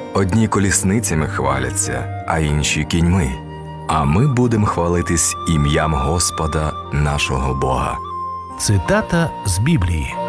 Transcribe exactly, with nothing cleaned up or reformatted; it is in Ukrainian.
Одні колісницями хваляться, а інші кіньми. А ми будемо хвалитись ім'ям Господа нашого Бога. Цитата з Біблії.